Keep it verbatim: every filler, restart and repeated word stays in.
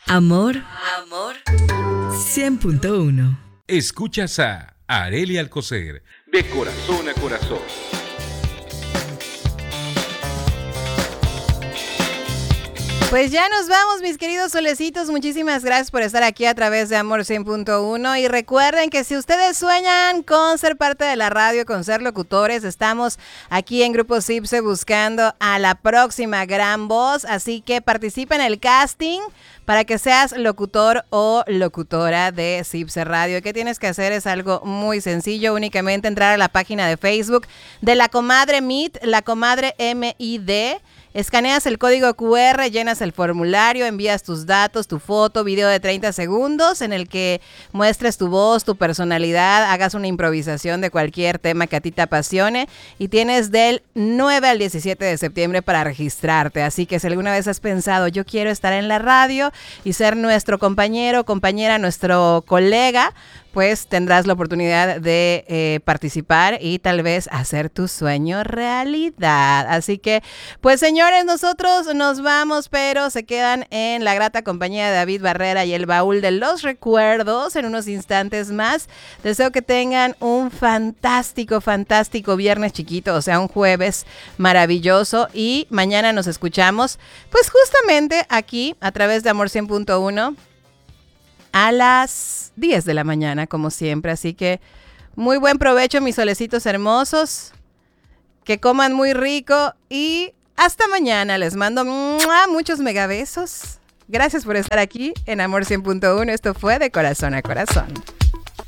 Amor, amor, cien punto uno. Escuchas a Arely Alcocer, de corazón a corazón. Pues ya nos vamos, mis queridos solecitos. Muchísimas gracias por estar aquí a través de Amor cien punto uno. Y recuerden que si ustedes sueñan con ser parte de la radio, con ser locutores, estamos aquí en Grupo CIPSE buscando a la próxima gran voz. Así que participa en el casting para que seas locutor o locutora de CIPSE Radio. ¿Qué tienes que hacer? Es algo muy sencillo. Únicamente entrar a la página de Facebook de La Comadre Meet, La Comadre M I D. Escaneas el código cu erre, llenas el formulario, envías tus datos, tu foto, video de treinta segundos en el que muestres tu voz, tu personalidad, hagas una improvisación de cualquier tema que a ti te apasione y tienes del nueve al diecisiete de septiembre para registrarte. Así que si alguna vez has pensado, yo quiero estar en la radio y ser nuestro compañero, compañera, nuestro colega, pues tendrás la oportunidad de eh, participar y tal vez hacer tu sueño realidad. Así que, pues señores, nosotros nos vamos, pero se quedan en la grata compañía de David Barrera y el baúl de los recuerdos en unos instantes más. Deseo que tengan un fantástico, fantástico viernes chiquito, o sea, un jueves maravilloso, y mañana nos escuchamos, pues justamente aquí a través de Amor cien punto uno. A las diez de la mañana, como siempre. Así que muy buen provecho, mis solecitos hermosos. Que coman muy rico y hasta mañana. Les mando muchos megabesos. Gracias por estar aquí en Amor cien punto uno. Esto fue De Corazón a Corazón.